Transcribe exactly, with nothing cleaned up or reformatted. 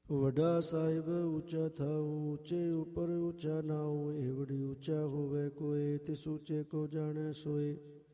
ਵੱਡਾ ਸਾਹਿਬ ਉੱਚਾ ਥਾਉ, ਉੱਚੇ ਉੱਪਰ ਉੱਚਾ ਨਾਉ। ਏਵੜੀ ਉੱਚਾ ਹੋਵੇ ਕੋਏ, ਤਿਸ ਉੱਚੇ ਕੋ ਜਾਣੈ ਸੋਏ।